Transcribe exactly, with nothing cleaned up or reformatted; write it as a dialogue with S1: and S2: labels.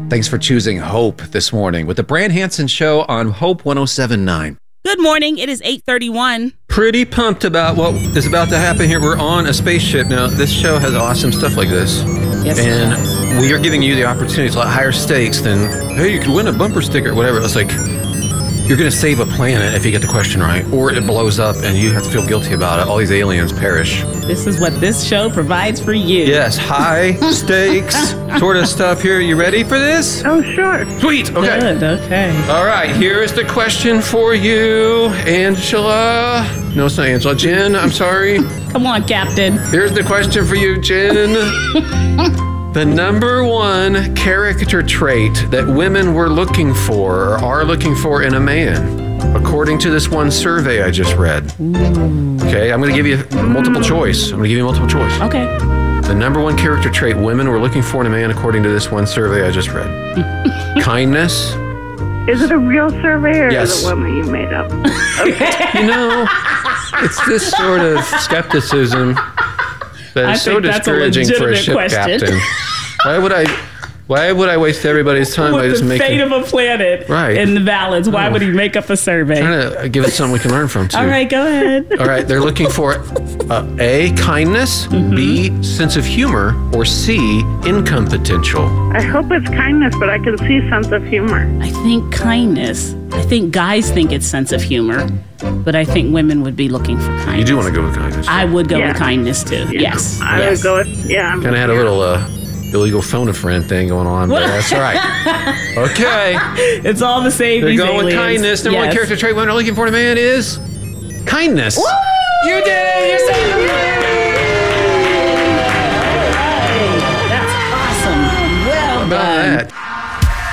S1: Thanks for choosing Hope this morning with the Brand Hansen Show on Hope one oh seven point nine.
S2: Good morning. It is eight thirty-one.
S3: Pretty pumped about what is about to happen here. We're on a spaceship now. This show has awesome stuff like this.
S2: Yes,
S3: and we are giving you the opportunity. It's a lot higher stakes than, hey, you could win a bumper sticker or whatever. It's like, you're going to save a planet if you get the question right, or it blows up and you have to feel guilty about it. All these aliens perish.
S2: This is what this show provides for you.
S3: Yes, high stakes sort of stuff here. You ready for this?
S4: Oh, sure.
S3: Sweet. Okay.
S2: Good, okay.
S3: All right, here is the question for you, Angela. No, it's not Angela. Jen, I'm sorry.
S2: Come on, Captain.
S3: Here's the question for you, Jen. The number one character trait that women were looking for or are looking for in a man, according to this one survey I just read.
S2: Ooh.
S3: Okay, I'm going to give you multiple choice. I'm going to give you multiple choice.
S2: Okay.
S3: The number one character trait women were looking for in a man, according to this one survey I just read. Kindness.
S4: Is it a real survey or
S3: Yes.
S4: is it one that you made up? Okay.
S3: You know, it's this sort of skepticism that
S2: I
S3: is so
S2: think that's a
S3: discouraging for a
S2: legitimate
S3: ship
S2: question.
S3: captain. Why would I? Why would I waste everybody's time by
S2: With
S3: just
S2: the
S3: making?
S2: fate of a planet
S3: Right.
S2: in the balance, why
S3: Oh.
S2: would he make up a survey?
S3: Trying to give it something we can learn from too.
S2: All right, go ahead.
S3: All right, they're looking for uh, A, kindness,
S2: Mm-hmm.
S3: B, sense of humor, or C, income potential.
S4: I hope it's kindness, but I can see sense of humor.
S2: I think kindness. I think guys think it's sense of humor, but I think women would be looking for kindness.
S3: You do want to go with kindness.
S2: I would go
S4: Yeah.
S2: with kindness too.
S4: Yeah.
S2: Yes.
S4: I
S2: yes.
S4: would go with, yeah.
S3: Kind of had a little uh, illegal phone a friend thing going on, but that's all right. Okay.
S2: It's all the same.
S3: They're
S2: these
S3: going with
S2: aliens.
S3: kindness. Number one
S2: Yes.
S3: character trait women are looking for in a man is kindness.
S2: Woo!
S3: You did it! You're saying it.
S2: That's awesome. Well
S3: How about
S2: done.
S3: that?